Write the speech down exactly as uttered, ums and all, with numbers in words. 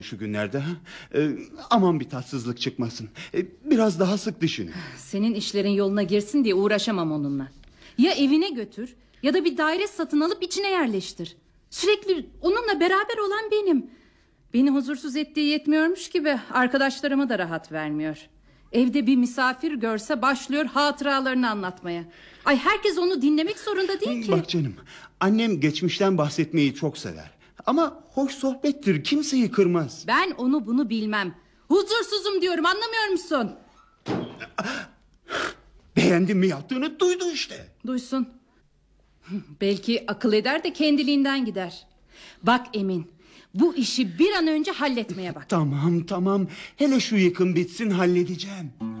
şu günlerde ha? Ee, aman bir tatsızlık çıkmasın. Ee, biraz daha sık düşünün. Senin işlerin yoluna girsin diye uğraşamam onunla. Ya evine götür ya da bir daire satın alıp içine yerleştir. Sürekli onunla beraber olan benim. Beni huzursuz ettiği yetmiyormuş gibi arkadaşlarıma da rahat vermiyor. Evde bir misafir görse başlıyor hatıralarını anlatmaya. Ay, herkes onu dinlemek zorunda değil ki. Bak canım, annem geçmişten bahsetmeyi çok sever. Ama hoş sohbettir, kimseyi kırmaz. Ben onu bunu bilmem. Huzursuzum diyorum, anlamıyor musun? Beğendin mi yaptığını? Duydu işte. Duysun. Belki akıl eder de kendiliğinden gider. Bak Emin, bu işi bir an önce halletmeye bak. Tamam tamam, hele şu yıkım bitsin, halledeceğim.